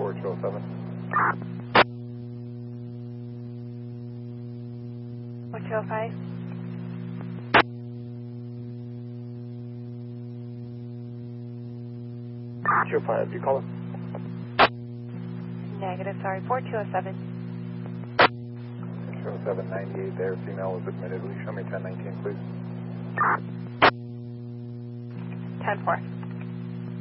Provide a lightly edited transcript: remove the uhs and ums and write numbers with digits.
4207. 4205. 205, you call it? Negative, sorry, 4207. 20798 there, female was admitted. Will you show me 1019, please? 10-4.